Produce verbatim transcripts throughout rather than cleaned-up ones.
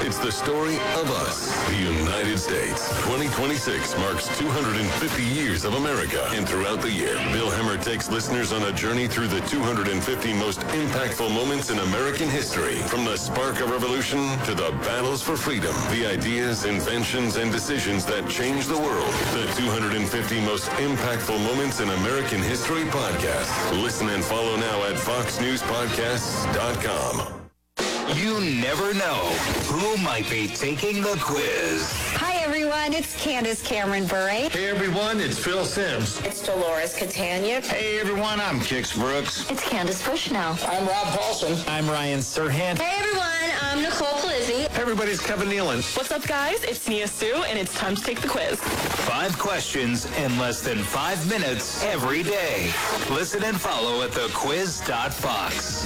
It's the story of us, the United States. twenty twenty-six marks two hundred fifty years of America. And throughout the year, Bill Hemmer takes listeners on a journey through the two hundred fifty most impactful moments in American history. From the spark of revolution to the battles for freedom, the ideas, inventions, and decisions that changed the world. The two hundred fifty most impactful moments in American history podcast. Listen and follow now at fox news podcasts dot com. You never know who might be taking the quiz. Hi, everyone. It's Candace Cameron Bure. Hey, everyone. It's Phil Sims. It's Dolores Catania. Hey, everyone. I'm Kix Brooks. It's Candace Bushnell. I'm Rob Paulson. I'm Ryan Serhant. Hey, everyone. I'm Nicole Polizzi. Hey, everybody. It's Kevin Nealon. What's up, guys? It's Nia Sue, and it's time to take the quiz. Five questions in less than five minutes every day. Listen and follow at the quiz dot fox.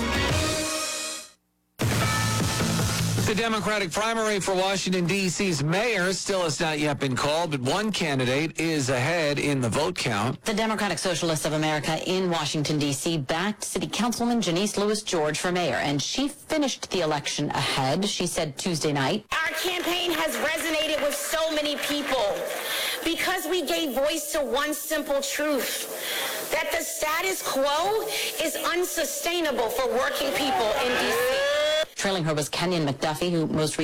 The Democratic primary for Washington, D C's mayor still has not yet been called, but one candidate is ahead in the vote count. The Democratic Socialists of America in Washington, D C backed City Councilwoman Janice Lewis George for mayor, and she finished the election ahead. She said Tuesday night, "Our campaign has resonated with so many people because we gave voice to one simple truth, that the status quo is unsustainable for working people in D C" Trailing her was Kenyon McDuffie, who most recently